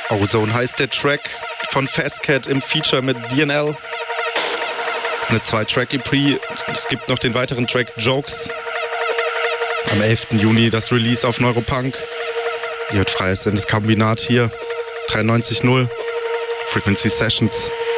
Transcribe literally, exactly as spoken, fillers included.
Ozone heißt der Track von Fastcat im Feature mit D N L. Das ist eine Zwei-Track-E P. Es gibt noch den weiteren Track Jokes. Am elften Juni das Release auf Neuropunk. Ihr hört freies Kombinat hier. dreiundneunzig null Frequency Sessions.